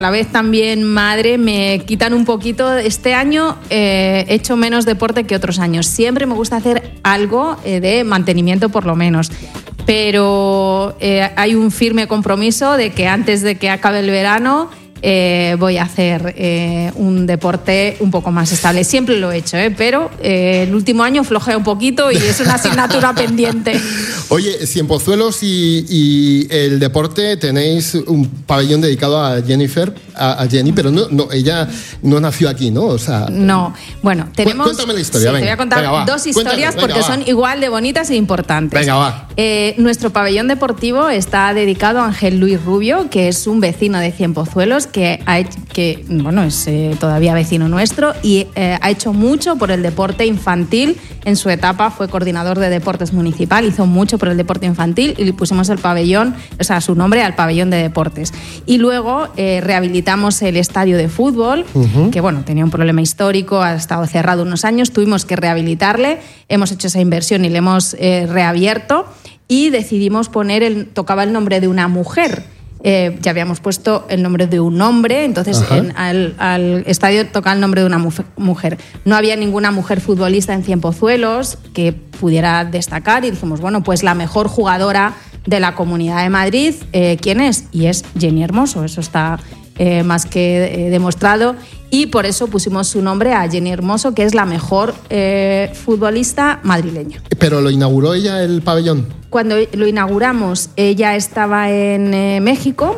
A la vez también madre, me quitan un poquito. Este año he hecho menos deporte que otros años. Siempre me gusta hacer algo de mantenimiento por lo menos. Pero hay un firme compromiso de que antes de que acabe el verano voy a hacer un deporte un poco más estable. Siempre lo he hecho, pero el último año flojea un poquito y es una asignatura pendiente. Oye, Cienpozuelos y el deporte, tenéis un pabellón dedicado a Jennifer, a Jenny, pero no, ella no nació aquí, ¿no? O sea, no. Bueno, tenemos... Cuéntame la historia, sí, venga. Te voy a contar dos historias porque son igual de bonitas e importantes. Venga, va. Nuestro pabellón deportivo está dedicado a Ángel Luis Rubio, que es un vecino de Cienpozuelos, que es todavía vecino nuestro y ha hecho mucho por el deporte infantil. En su etapa fue coordinador de deportes municipal, hizo mucho por el deporte infantil y le pusimos el pabellón, o sea, su nombre al pabellón de deportes. Y luego rehabilitamos el estadio de fútbol, que bueno, tenía un problema histórico, ha estado cerrado unos años, tuvimos que rehabilitarle, hemos hecho esa inversión y le hemos reabierto y decidimos tocaba el nombre de una mujer. Ya habíamos puesto el nombre de un hombre, entonces al estadio tocaba el nombre de una mujer. No había ninguna mujer futbolista en Cienpozuelos que pudiera destacar y dijimos, bueno, pues la mejor jugadora de la Comunidad de Madrid, ¿quién es? Y es Jenny Hermoso, eso está más que demostrado. Y por eso pusimos su nombre a Jenny Hermoso, que es la mejor futbolista madrileña. ¿Pero lo inauguró ella el pabellón? Cuando lo inauguramos, ella estaba en México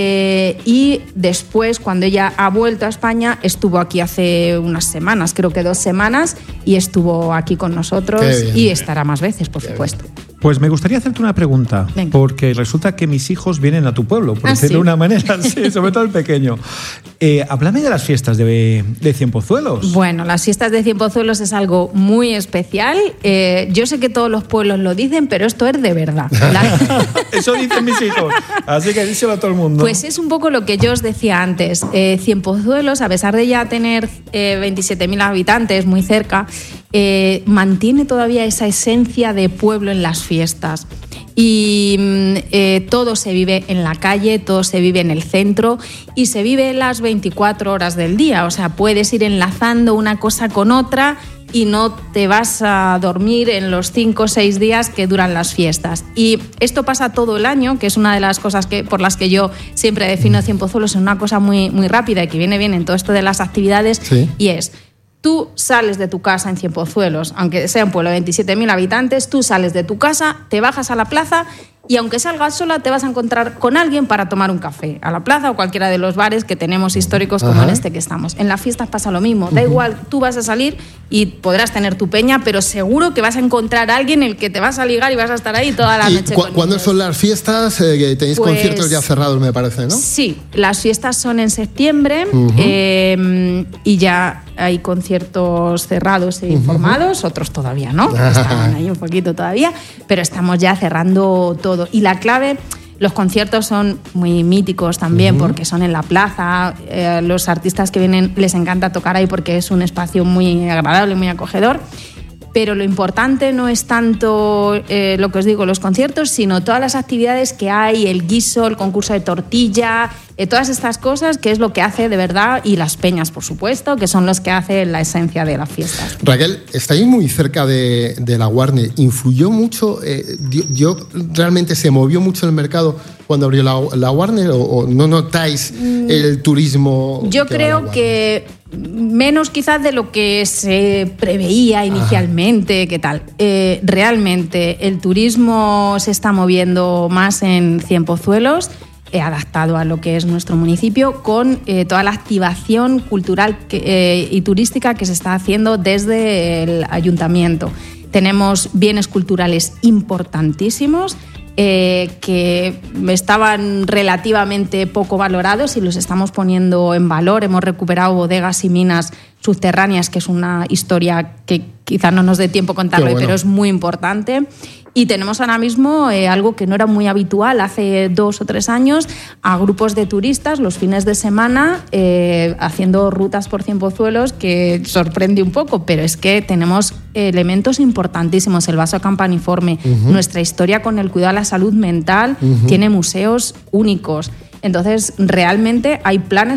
y después, cuando ella ha vuelto a España, estuvo aquí hace unas semanas, creo que 2 semanas, y estuvo aquí con nosotros y estará más veces, por supuesto. Pues me gustaría hacerte una pregunta, porque resulta que mis hijos vienen a tu pueblo, por decirlo de una manera, sí, sobre todo el pequeño. Háblame de las fiestas de Cienpozuelos. Bueno, las fiestas de Cienpozuelos es algo muy especial. Yo sé que todos los pueblos lo dicen, pero esto es de verdad. Eso dicen mis hijos, así que díselo a todo el mundo. Pues es un poco lo que yo os decía antes. Cienpozuelos, a pesar de ya tener 27.000 habitantes muy cerca, mantiene todavía esa esencia de pueblo en las fiestas. Y todo se vive en la calle, todo se vive en el centro y se vive las 24 horas del día. O sea, puedes ir enlazando una cosa con otra y no te vas a dormir en los 5 o 6 días que duran las fiestas. Y esto pasa todo el año, que es una de las cosas por las que yo siempre defino Cienpozuelos en una cosa muy, muy rápida y que viene bien en todo esto de las actividades, y es... Tú sales de tu casa en Cienpozuelos, aunque sea un pueblo de 27.000 habitantes, tú sales de tu casa, te bajas a la plaza y aunque salgas sola te vas a encontrar con alguien para tomar un café a la plaza o cualquiera de los bares que tenemos históricos como en este que estamos. En las fiestas pasa lo mismo, da igual, tú vas a salir y podrás tener tu peña, pero seguro que vas a encontrar a alguien el que te vas a ligar y vas a estar ahí toda la noche. ¿Cuándo son las fiestas? Tenéis conciertos ya cerrados, me parece, ¿no? Sí, las fiestas son en septiembre y ya hay conciertos cerrados e informados, otros todavía no, están ahí un poquito todavía, pero estamos ya cerrando todo. Y la clave, los conciertos son muy míticos también porque son en la plaza, los artistas que vienen les encanta tocar ahí porque es un espacio muy agradable, muy acogedor. Pero lo importante no es tanto lo que os digo, los conciertos, sino todas las actividades que hay, el guiso, el concurso de tortilla, todas estas cosas, que es lo que hace de verdad, y las peñas, por supuesto, que son los que hacen la esencia de las fiestas. Raquel, estáis muy cerca de la Warner. ¿Influyó mucho? ¿Realmente se movió mucho el mercado cuando abrió la Warner o no notáis el turismo? Yo creo que menos quizás de lo que se preveía inicialmente, ¿qué tal? Realmente el turismo se está moviendo más en Cienpozuelos, adaptado a lo que es nuestro municipio, con toda la activación cultural y turística que se está haciendo desde el ayuntamiento. Tenemos bienes culturales importantísimos que estaban relativamente poco valorados y los estamos poniendo en valor. Hemos recuperado bodegas y minas subterráneas, que es una historia que quizás no nos dé tiempo contarlo, pero es muy importante. Y tenemos ahora mismo algo que no era muy habitual hace 2 o 3 años, a grupos de turistas los fines de semana haciendo rutas por Cienpozuelos, que sorprende un poco, pero es que tenemos elementos importantísimos. El vaso campaniforme, nuestra historia con el cuidado de la salud mental, tiene museos únicos. Entonces, realmente hay planes